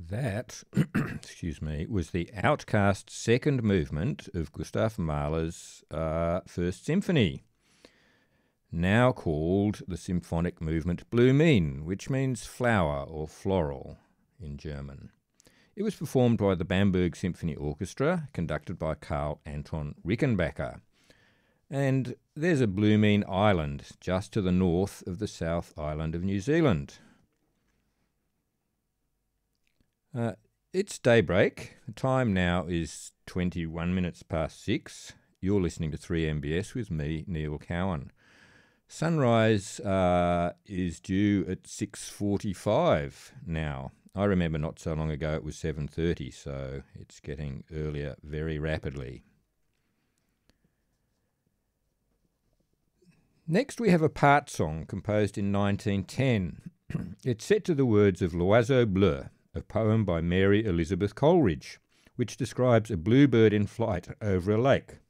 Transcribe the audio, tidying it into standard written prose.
That, excuse me, was the Outcast second movement of Gustav Mahler's First Symphony, now called the symphonic movement Blumen, which means flower or floral in German. It was performed by the Bamberg Symphony Orchestra, conducted by Karl Anton Rickenbacker. And there's a Blumen Island just to the north of the South Island of New Zealand. It's daybreak. The time now is 21 minutes past 6. You're listening to 3MBS with me, Neil Cowan. Sunrise is due at 6:45 now. I remember not so long ago it was 7:30, so it's getting earlier very rapidly. Next we have a part song composed in 1910. It's set to the words of L'Oiseau Bleu, a poem by Mary Elizabeth Coleridge, which describes a bluebird in flight over a lake.